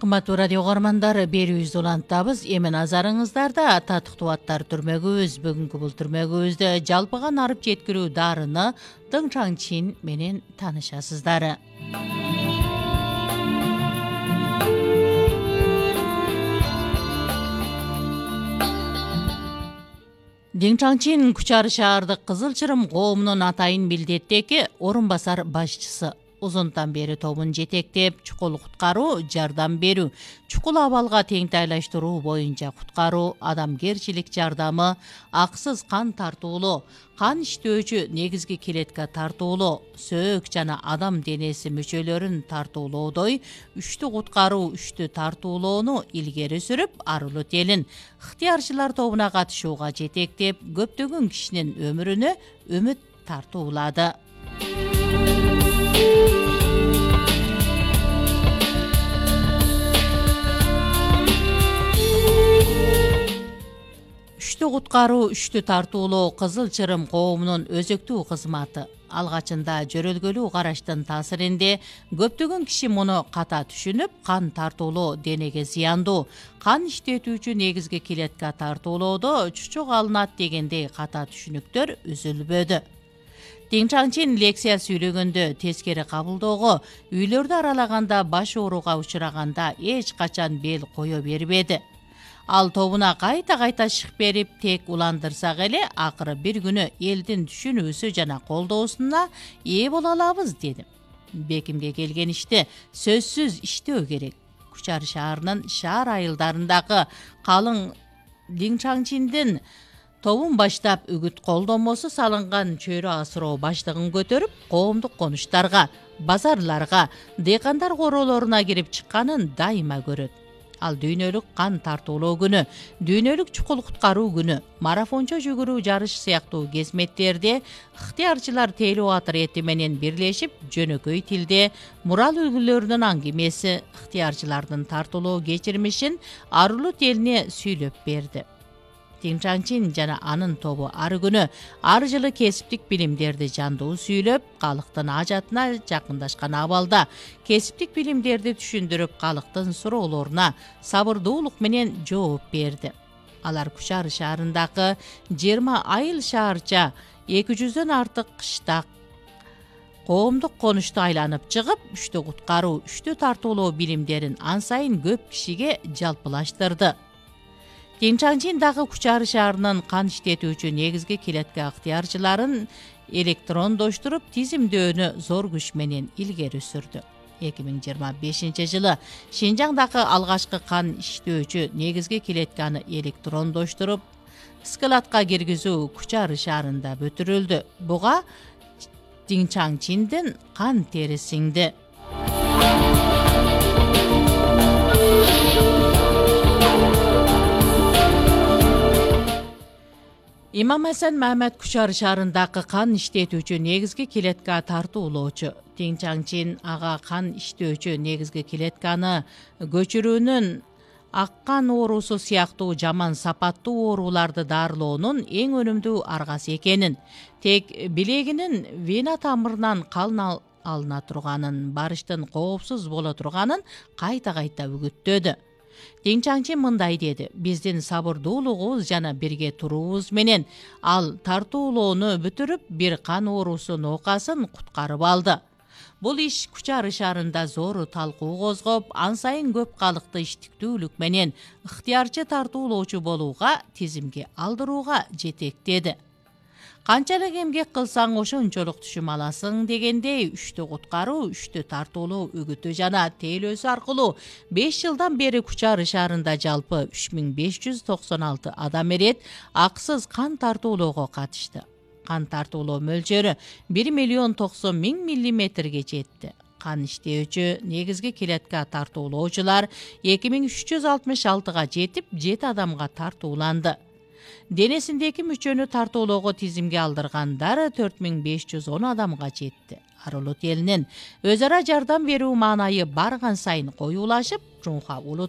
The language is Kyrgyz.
Кымбаттуу радио угармандары, берүүбүздү улантабыз. Эми назарыңыздарда татыктуу аттар түрмөгүбүз. Бүгүнкү бул түрмөгүбүздө жалпыган арып жеткирүү дарыны Дың Чаңчин менен таанышасыздар. Дың Чаңчин Кучар шаардык Кызыл Чырым коомунун атайын милдеттеги орун басар башчысы. Узунтан бери тобун жетектеп, чукул куткаруу, жардам берүү, чукул абалга теңтайлаштыруу боюнча куткаруу, адамгерчилик жардамы, аксыз кан тартуулоо, кан иштөөчү негизги клетка тартуулоо, сөөк жана адам денеси мүчөлөрүн тартуулоодой үчтү куткаруу, үчтү тартуулоону илгери сүрүп, Арулут элин ыктыярчылар тобуна катышууга жетектеп, көптөгөн кишинин өмүрүнө үмүт тартуулады. Үчтү куткаруу, үчтү тартуулоо Кызыл Чырым коомунун өзөктүү кызматы. Алгачында жөрөлгөлүү караштын таасиринде көптөгөн киши муну ката түшүнүп, кан тартуулоо денеге зыяндуу, кан иштетүүчү негизги клетка тартуулоодо чучук алынат дегендей ката түшүнүктөр үзүлбөдү. Дың Чаңчин лекция сүйлөгөндө тескери кабылдоого, үйлөрдү аралаганда баш ооруга учураганда эч качан бел кое бербеди. Ал тобуна кайта шык берип, тек уландырсак эле, акыры бир күнү элдин түшүнүүсү жана колдоосуна ээ боло алабыз деди. Бекимге келген ишти сөзсүз иштөө керек. Кучар шаарынын шаар айылдарындагы калың Дың Чаңчиндин тобун баштап үгүт колдомосу салынган чөйрө асыроо баштыгын көтөрүп, коомдук конуштарга, базарларга, дыйкандар короолоруна кирип чыкканын дайыма көрөт. Ал дүйнөлүк кан тартуулоо күнү, дүйнөлүк чукул куткаруу күнү, марафончо жүгүрүү жарыш сыяктуу кезметтерде ыктыярчылар телеатр эти менен бирлешип, жөнөкөй тилде мурал үлгүлөрүнүн аңгемеси, ыктыярчылардын тартуулоо кечирмишин Арулут элине сүйлөп берди. Дың Чаңчин жана анын тобу ар күнү, ар жылы кесиптик билимдерди жандуу сүйлөп, калктын ажатына жакындашкан абалда кесиптик билимдерди түшүндүрүп, калктын суроолоруна сабырдуулук менен жооп берди. Алар Кучар шаарындагы 20 айыл шаарча, 200дөн артык кыштак, коомдук конушту айланып чыгып, үчтү куткаруу, үчтү тартуулоо билимдерин ан сайын көп кишиге жалпылаштырды. Дың Чаңчин дагы Кучар шаарынын кан иштетүүчү негизги клетка ыктыярчыларын электрондоштуруп, тизимдөөнү зор күч менен илгери сүрдү. 2025 жылы Шинжаңдагы алгачкы кан иштөөчү негизги клетканы электрондоштуруп, складка киргизүү Кучар шаарында бүтүрүлдү. Буга Дың Чаңчиндин кан тери сиңди. Имам Хасан Махмет Кучар шаарындагы кан иштетүүчү негизги клетка тартуулоочу. Дың Чаңчин ага кан иштөөчү негизги клетканы көчүрүүнүн аккан оорусу сыяктуу жаман сапаттуу ооруларды дарылоонун эң өнүмдүү аргасы экенин, тек билегинин вена тамырынан кан алына турганын, барыштын коопсуз боло турганын кайта үгүттөдү. Дың Чаңчин мындай деди: биздин сабырдуулугубуз жана бирге туруубуз менен ал тартуулоону бүтүрүп, бир кан оорусу ноокасын куткарып алды. Бул иш Кучар шаарында зор талкуу козгоп, ан сайын көп калкты иштиктүүлүк менен ыктыярчы тартуулоочу болууга, тизимге алдырууга жетектеди. Канчалык эмгек кылсаң ошончолук түшүм аласың дегендей, үчтү куткаруу, үчтү тартуулоо үгүтү жана тейлөөсү аркылуу 5 жылдан бери Кучар шаарында жалпы 3596 адам эрет аксыз кан тартуулоого катышты. Кан тартуулоо мөлчөрү 1,90,000 миллиметрге жетти. Кан иштөөчү негизги клетка тартуулоочулар 2366 жетип, 7 адамга тартууланды. Денесиндеги мүчөнү тартуулоого тизимге алдыргандар 4510 адамга жетти. Арулут элинин өз ара жардам берүү маанайы барган сайын коюулашып, Жумха улут